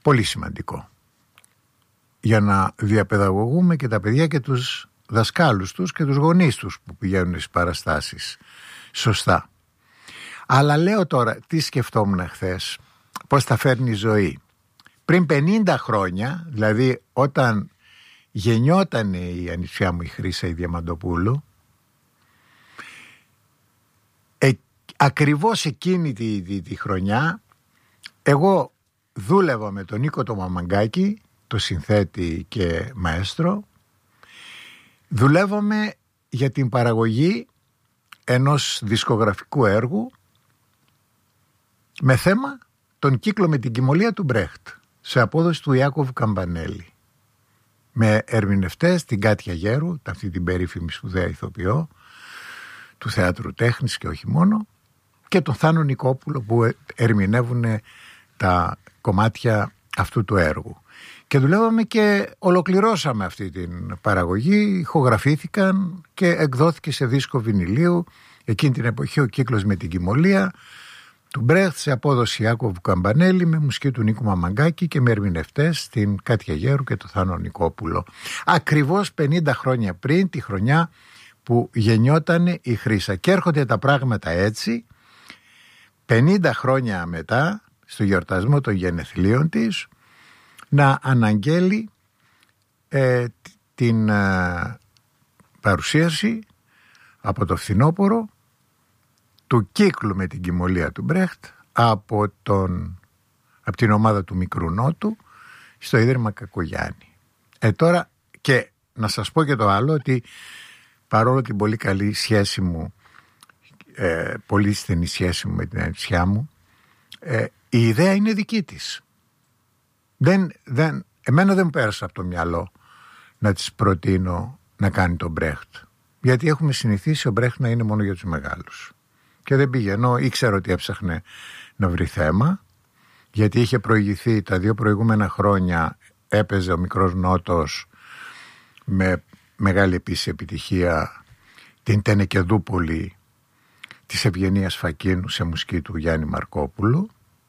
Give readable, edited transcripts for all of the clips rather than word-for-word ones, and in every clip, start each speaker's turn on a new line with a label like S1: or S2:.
S1: Πολύ σημαντικό. Για να διαπαιδαγωγούμε και τα παιδιά και τους δασκάλους τους και τους γονείς τους που πηγαίνουν στις παραστάσεις. Σωστά. Αλλά λέω τώρα, τι σκεφτόμουν χθες, πώς θα φέρνει η ζωή. Πριν 50 χρόνια, δηλαδή όταν γεννιόταν η ανιψιά μου η Χρύσα η Διαμαντοπούλου, ακριβώς εκείνη τη χρονιά εγώ δούλευα με τον Νίκο το Μαμαγκάκη, το συνθέτη και μαέστρο. Δουλεύαμε για την παραγωγή ενός δισκογραφικού έργου με θέμα τον κύκλο με την κοιμωλία του Μπρέχτ, σε απόδοση του Ιάκωβ Καμπανέλη, με ερμηνευτές την Κάτια Γέρου, αυτή την περίφημη σπουδαία ηθοποιό του Θεάτρου Τέχνης και όχι μόνο, και τον Θάνο Νικόπουλο που ερμηνεύουν τα κομμάτια αυτού του έργου. Και δουλεύαμε και ολοκληρώσαμε αυτή την παραγωγή, ηχογραφήθηκαν και εκδόθηκε σε δίσκο βινιλίου εκείνη την εποχή ο κύκλος με την κοιμωλία του Μπρέχτ, σε απόδοση Ιάκωβ Καμπανέλη, με μουσική του Νίκου Μαμαγκάκη και με ερμηνευτές την Κάτια Γέρου και τον Θάνο Νικόπουλο. Ακριβώς 50 χρόνια πριν, τη χρονιά που γεννιόταν η Χρύσα. Και έρχονται τα πράγματα έτσι, 50 χρόνια μετά, στο γιορτασμό των γενεθλίων της, να αναγγέλει την παρουσίαση από το φθινόπωρο του κύκλου με την κοιμωλία του Μπρέχτ από την ομάδα του Μικρού Νότου στο Ίδρυμα Κακογιάννη. Τώρα, και να σας πω και το άλλο, ότι παρόλο την πολύ καλή σχέση μου, πολύ στενή σχέση μου με την ανιψιά μου, η ιδέα είναι δική της. Εμένα δεν μου πέρασε από το μυαλό να της προτείνω να κάνει τον Μπρέχτ, γιατί έχουμε συνηθίσει ο Μπρέχτ να είναι μόνο για τους μεγάλους. Και δεν πήγαινε, ήξερα ότι έψαχνε να βρει θέμα, γιατί είχε προηγηθεί τα 2 προηγούμενα χρόνια, έπαιζε ο Μικρός Νότος με μεγάλη επίσης επιτυχία την Τενεκεδούπολη της Ευγενίας Φακίνου σε μουσική του Γιάννη Μαρκόπουλου,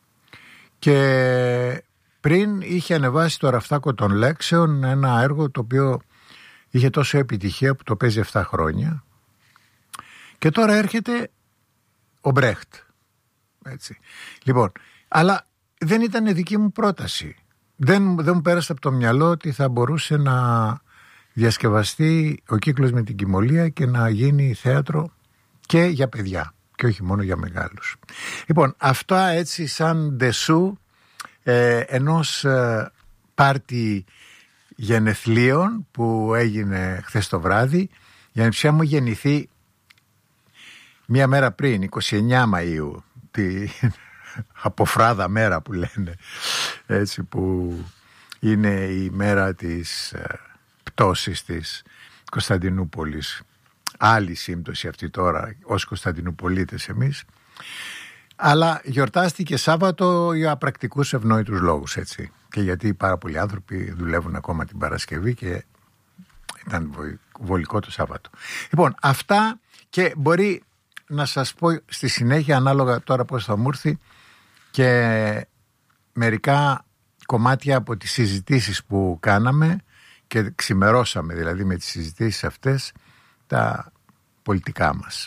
S1: και πριν είχε ανεβάσει το Ραφτάκο των Λέξεων, ένα έργο το οποίο είχε τόσο επιτυχία που το παίζει 7 χρόνια, και τώρα έρχεται ο Μπρέχτ, έτσι. Λοιπόν, αλλά δεν ήταν δική μου πρόταση. Δεν μου πέρασε από το μυαλό ότι θα μπορούσε να διασκευαστεί ο κύκλος με την κοιμωλία και να γίνει θέατρο και για παιδιά και όχι μόνο για μεγάλους. Λοιπόν, αυτά έτσι σαν ντεσού ενός πάρτι γενεθλίων που έγινε χθες το βράδυ. Η ανιψιά μου γεννηθεί μία μέρα πριν, 29 Μαΐου, τη αποφράδα μέρα που λένε, έτσι, που είναι η μέρα της πτώσης της Κωνσταντινούπολης. Άλλη σύμπτωση αυτή τώρα ως Κωνσταντινουπολίτες εμείς, αλλά γιορτάστηκε Σάββατο για πρακτικούς ευνόητους λόγους, έτσι, και γιατί πάρα πολλοί άνθρωποι δουλεύουν ακόμα την Παρασκευή και ήταν βολικό το Σάββατο. Λοιπόν, αυτά, και μπορεί να σας πω στη συνέχεια, ανάλογα τώρα πώς θα μου έρθει, και μερικά κομμάτια από τις συζητήσεις που κάναμε και ξημερώσαμε δηλαδή με τις συζητήσεις αυτές τα πολιτικά μας.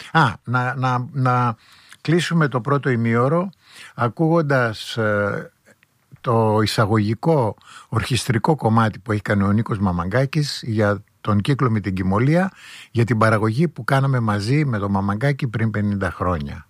S1: Να κλείσουμε το πρώτο ημίωρο ακούγοντας το εισαγωγικό ορχιστρικό κομμάτι που έχει κάνει ο Νίκος Μαμαγκάκης για τον κύκλο με την κοιμωλία, για την παραγωγή που κάναμε μαζί με τον Μαμαγκάκη πριν 50 χρόνια.